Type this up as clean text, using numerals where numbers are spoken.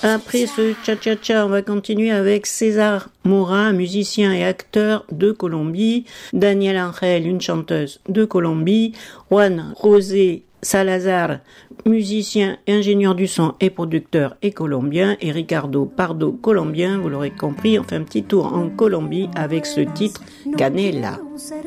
Après ce cha-cha-cha, on va continuer avec César Moura, musicien et acteur de Colombie, Daniel Angel, une chanteuse de Colombie, Juan José Salazar, musicien, ingénieur du son et producteur et colombien, et Ricardo Pardo, colombien, vous l'aurez compris, on fait un petit tour en Colombie avec ce titre Canela.